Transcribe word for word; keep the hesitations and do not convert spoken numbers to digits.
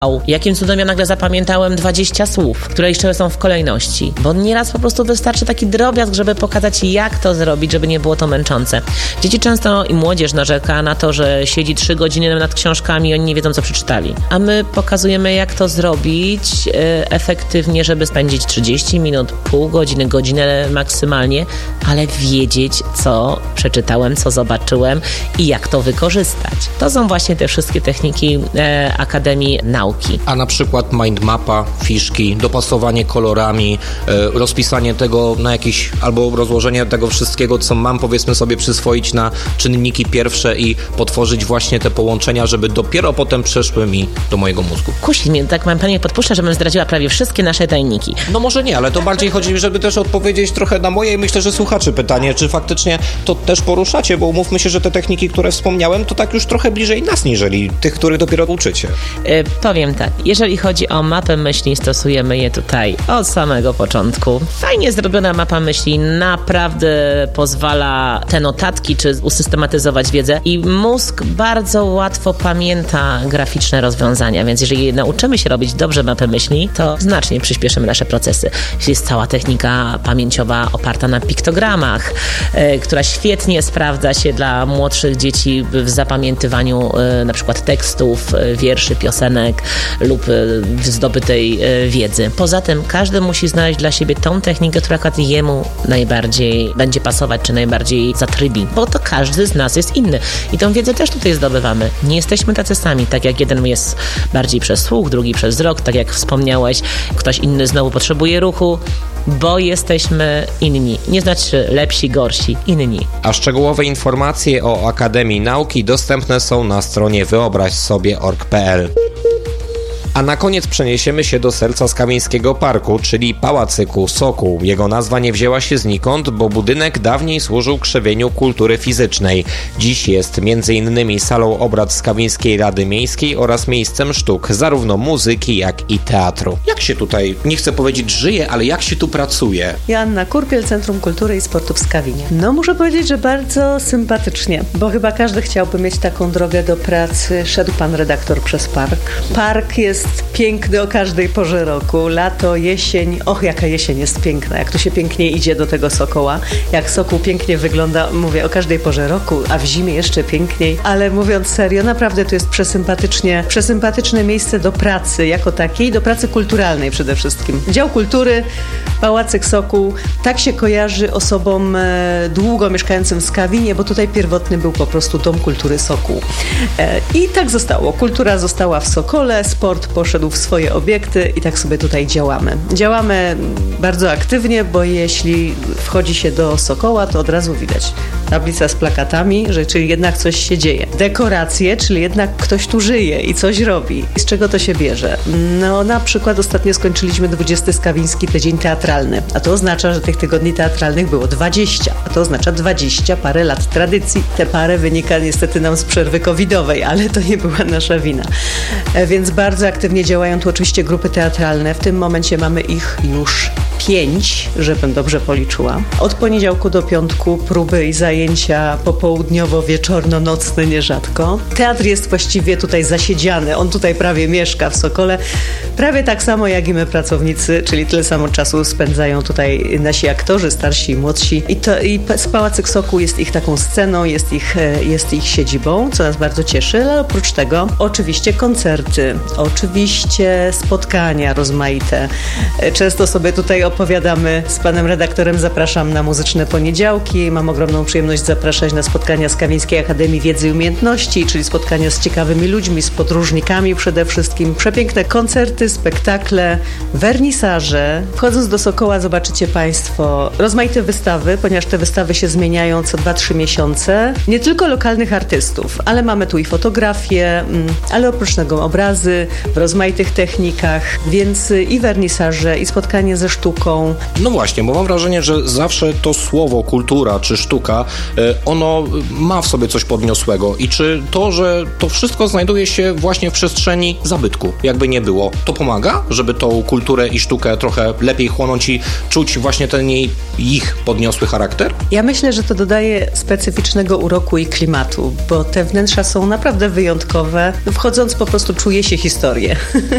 Jakim cudem ja nagle zapamiętałem dwadzieścia słów, które jeszcze są w kolejności. Bo nieraz po prostu wystarczy taki drobiazg, żeby pokazać, jak to zrobić, żeby nie było to męczące. Dzieci często i młodzież narzeka na to, że siedzi trzy godziny nad książkami i oni nie wiedzą, co przeczytali. A my pokazujemy, jak to zrobić e, efektywnie, żeby spędzić trzydzieści minut, pół godziny, godzinę maksymalnie, ale wiedzieć, co przeczytałem, co zobaczyłem i jak to wykorzystać. To są właśnie te wszystkie techniki e, Akademii Nauki. A na przykład mindmapa, fiszki, dopasowanie kolorami, e, rozpisanie tego na jakiś, albo rozłożenie tego wszystkiego, co mam, powiedzmy sobie, przyswoić na czynniki pierwsze i potworzyć właśnie te połączenia, żeby dopiero potem przeszły mi do mojego mózgu. Kusi mnie, tak mam pani podpuszcza, żebym zdradziła prawie wszystkie nasze tajniki. No może nie, ale to bardziej chodzi, żeby też odpowiedzieć trochę na moje i myślę, że słuchaczy pytanie, czy faktycznie to też poruszacie, bo umówmy się, że te techniki, które wspomniałem, to tak już trochę bliżej nas, niżeli tych, których dopiero uczycie. Yy, powiem tak, jeżeli chodzi o mapę myśli, stosujemy je tutaj od samego początku. Fajnie zrobiona mapa myśli naprawdę pozwala te notatki czy usystematyzować wiedzę i mózg bardzo łatwo pamięta graficzne rozwiązania, więc jeżeli nauczymy się robić dobrze mapę myśli, to znacznie przyspieszymy nasze procesy. Jest cała technika pamięciowa oparta na piktogramach, yy, która świetnie sprawdza się dla młodszych dzieci w zapamiętywaniu yy, na przykład tekstów, yy, wierszy, piosenek lub zdobytej wiedzy. Poza tym każdy musi znaleźć dla siebie tą technikę, która akurat jemu najbardziej będzie pasować, czy najbardziej zatrybi, bo to każdy z nas jest inny i tą wiedzę też tutaj zdobywamy. Nie jesteśmy tacy sami, tak jak jeden jest bardziej przez słuch, drugi przez wzrok, tak jak wspomniałeś, ktoś inny znowu potrzebuje ruchu, bo jesteśmy inni. Nie znaczy lepsi, gorsi, inni. A szczegółowe informacje o Akademii Nauki dostępne są na stronie wyobraź sobie kropka org kropka pe el. A na koniec przeniesiemy się do serca Skawieńskiego Parku, czyli Pałacyku Sokół. Jego nazwa nie wzięła się znikąd, bo budynek dawniej służył krzewieniu kultury fizycznej. Dziś jest między innymi salą obrad Skawieńskiej Rady Miejskiej oraz miejscem sztuk, zarówno muzyki, jak i teatru. Jak się tutaj, nie chcę powiedzieć żyje, ale jak się tu pracuje? Joanna Kurpiel, Centrum Kultury i Sportu w Skawinie. No muszę powiedzieć, że bardzo sympatycznie, bo chyba każdy chciałby mieć taką drogę do pracy. Szedł pan redaktor przez park. Park jest Jest piękny o każdej porze roku. Lato, jesień. Och, jaka jesień jest piękna. Jak tu się pięknie idzie do tego Sokoła. Jak Sokół pięknie wygląda, mówię, o każdej porze roku, a w zimie jeszcze piękniej. Ale mówiąc serio, naprawdę tu jest przesympatycznie, przesympatyczne miejsce do pracy jako takiej, do pracy kulturalnej przede wszystkim. Dział Kultury, Pałacyk Sokół. Tak się kojarzy osobom e, długo mieszkającym w Skawinie, bo tutaj pierwotny był po prostu Dom Kultury Sokół. E, I tak zostało. Kultura została w Sokole, sport poszedł w swoje obiekty i tak sobie tutaj działamy. Działamy bardzo aktywnie, bo jeśli wchodzi się do Sokoła, to od razu widać tablica z plakatami, że czyli jednak coś się dzieje. Dekoracje, czyli jednak ktoś tu żyje i coś robi. I z czego to się bierze? No na przykład ostatnio skończyliśmy dwudziesty Skawiński Tydzień Teatralny, a to oznacza, że tych tygodni teatralnych było dwadzieścia, a to oznacza dwadzieścia parę lat tradycji. Te parę wynika niestety nam z przerwy covidowej, ale to nie była nasza wina. Więc bardzo aktywnie działają tu oczywiście grupy teatralne. W tym momencie mamy ich już pięć, żebym dobrze policzyła. Od poniedziałku do piątku próby i zajęcia popołudniowo-wieczorno-nocne nierzadko. Teatr jest właściwie tutaj zasiedziany. On tutaj prawie mieszka w Sokole. Prawie tak samo jak i my pracownicy, czyli tyle samo czasu spędzają tutaj nasi aktorzy, starsi i młodsi. I, to, i Pałacyk Sokół jest ich taką sceną, jest ich, jest ich siedzibą, co nas bardzo cieszy, ale oprócz tego oczywiście koncerty, oczywiście spotkania rozmaite. Często sobie tutaj opowiadamy z panem redaktorem, zapraszam na muzyczne poniedziałki. Mam ogromną przyjemność zapraszać na spotkania Skawińskiej Akademii Wiedzy i Umiejętności, czyli spotkania z ciekawymi ludźmi, z podróżnikami przede wszystkim. Przepiękne koncerty, spektakle, wernisaże. Wchodząc do Sokoła zobaczycie państwo rozmaite wystawy, ponieważ te wystawy się zmieniają co dwa trzy miesiące. Nie tylko lokalnych artystów, ale mamy tu i fotografie, ale oprócz tego obrazy w rozmaitych technikach, więc i wernisaże, i spotkanie ze sztuką, sztuką. No właśnie, bo mam wrażenie, że zawsze to słowo kultura czy sztuka, ono ma w sobie coś podniosłego i czy to, że to wszystko znajduje się właśnie w przestrzeni zabytku, jakby nie było, to pomaga, żeby tą kulturę i sztukę trochę lepiej chłonąć i czuć właśnie ten jej, ich podniosły charakter? Ja myślę, że to dodaje specyficznego uroku i klimatu, bo te wnętrza są naprawdę wyjątkowe. Wchodząc po prostu czuje się historię.